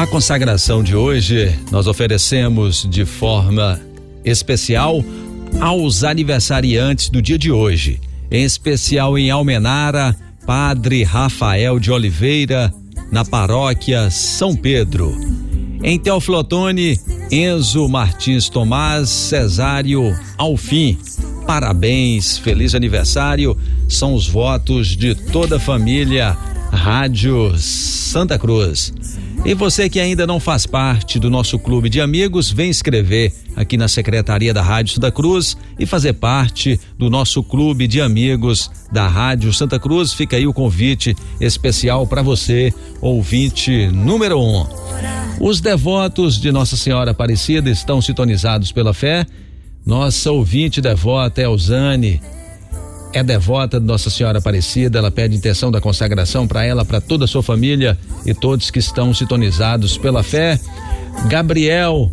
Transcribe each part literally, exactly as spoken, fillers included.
A consagração de hoje nós oferecemos de forma especial aos aniversariantes do dia de hoje, em especial em Almenara, Padre Rafael de Oliveira, na paróquia São Pedro. Em Teoflotone, Enzo Martins Tomás Cesário Alfim. Parabéns, feliz aniversário, são os votos de toda a família Rádio Santa Cruz. E você que ainda não faz parte do nosso clube de amigos, vem escrever aqui na Secretaria da Rádio Santa Cruz e fazer parte do nosso clube de amigos da Rádio Santa Cruz. Fica aí o convite especial para você, ouvinte número um. Os devotos de Nossa Senhora Aparecida estão sintonizados pela fé. Nossa ouvinte devota Elzane é devota de Nossa Senhora Aparecida. Ela pede intenção da consagração para ela, para toda a sua família e todos que estão sintonizados pela fé. Gabriel,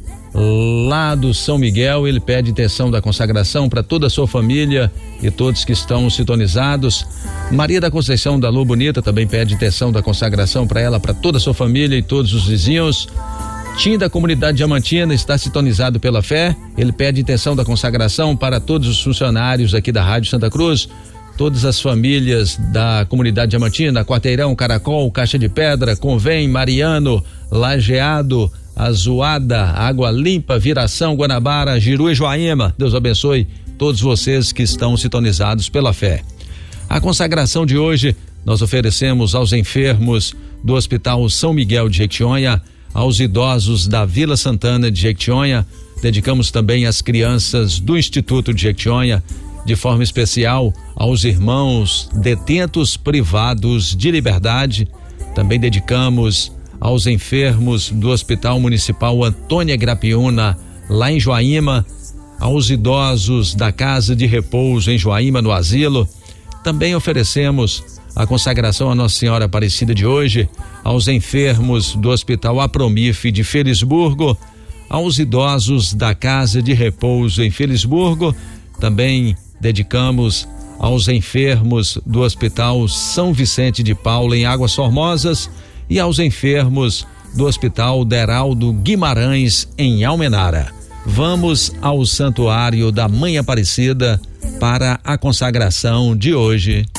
lá do São Miguel, ele pede intenção da consagração para toda a sua família e todos que estão sintonizados. Maria da Conceição da Lua Bonita também pede intenção da consagração para ela, para toda a sua família e todos os vizinhos. Tim da comunidade diamantina está sintonizado pela fé. Ele pede intenção da consagração para todos os funcionários aqui da Rádio Santa Cruz, todas as famílias da comunidade diamantina, Quarteirão, Caracol, Caixa de Pedra, Convém, Mariano, Lajeado, Azuada, Água Limpa, Viração, Guanabara, Giru e Joaíma. Deus abençoe todos vocês que estão sintonizados pela fé. A consagração de hoje nós oferecemos aos enfermos do Hospital São Miguel de Jequitinhonha, aos idosos da Vila Santana de Jequitinhonha. Dedicamos também às crianças do Instituto de Jequitinhonha, de forma especial aos irmãos detentos privados de liberdade. Também dedicamos aos enfermos do Hospital Municipal Antônia Grapiúna, lá em Joaíma, aos idosos da Casa de Repouso em Joaíma, no asilo. Também oferecemos a consagração à Nossa Senhora Aparecida de hoje, aos enfermos do Hospital Apromif de Felisburgo, aos idosos da Casa de Repouso em Felisburgo. Também dedicamos aos enfermos do Hospital São Vicente de Paula em Águas Formosas e aos enfermos do Hospital Deraldo Guimarães em Almenara. Vamos ao Santuário da Mãe Aparecida para a consagração de hoje.